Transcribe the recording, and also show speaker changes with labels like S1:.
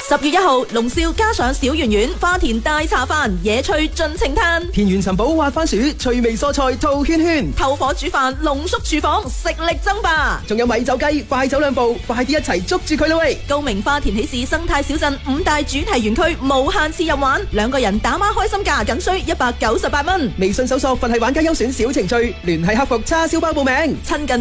S1: 10月1號，龍少加上小圓圓、花田大茶飯、野趣盡情嘆，
S2: 田園尋寶滑番薯、趣味蔬菜套圈圈，
S1: 透火煮飯濃縮廚房食力爭霸，
S2: 仲有米酒雞快走兩步，快啲一齊捉住佢啦喂！
S1: 高明花田喜事生態小鎮5大主題園區無限次入玩，2個人打孖開心價僅需198蚊。
S2: 微信搜索佛系玩家優選小程序，聯繫客服叉燒包報名。
S1: 親近